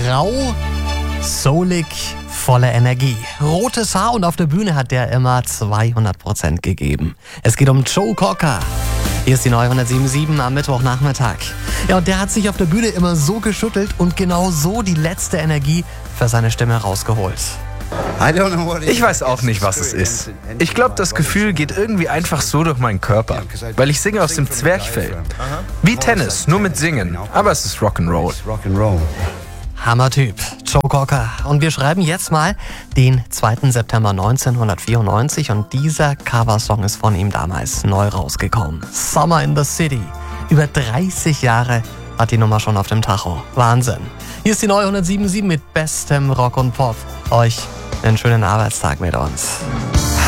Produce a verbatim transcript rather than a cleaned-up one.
Rau, soulig, voller Energie. Rotes Haar und auf der Bühne hat der immer zweihundert Prozent gegeben. Es geht um Joe Cocker. Hier ist die neue hundertsieben Komma sieben am Mittwochnachmittag. Ja, und der hat sich auf der Bühne immer so geschüttelt und genau so die letzte Energie für seine Stimme rausgeholt. Ich weiß auch nicht, was es ist. Ich glaube, das Gefühl geht irgendwie einfach so durch meinen Körper, weil ich singe aus dem Zwerchfell. Wie Tennis, nur mit Singen, aber es ist Rock'n'Roll. Hammertyp, Joe Cocker. Und wir schreiben jetzt mal den zweiten September neunzehnhundertvierundneunzig und dieser Coversong ist von ihm damals neu rausgekommen. Summer in the City. Über dreißig Jahre hat die Nummer schon auf dem Tacho. Wahnsinn. Hier ist die neue hundertsieben Komma sieben mit bestem Rock und Pop. Euch einen schönen Arbeitstag mit uns.